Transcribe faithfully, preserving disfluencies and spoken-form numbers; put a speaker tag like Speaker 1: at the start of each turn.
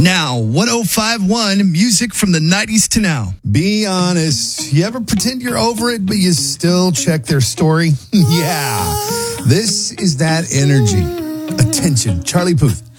Speaker 1: Now, one oh five point one, music from the nineties to now.
Speaker 2: Be honest. You ever pretend you're over it, but you still check their story? Yeah. This is that energy. Attention, Charlie Puth.